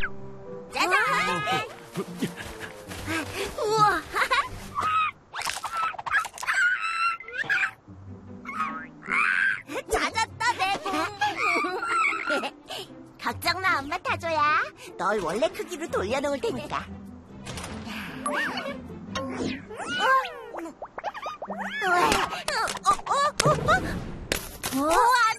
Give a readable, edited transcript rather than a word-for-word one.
짜잔! 우와! 찾았다, 내 공! 걱정 마, 엄마 타조야. 널 원래 크기로 돌려놓을 테니까. 우와,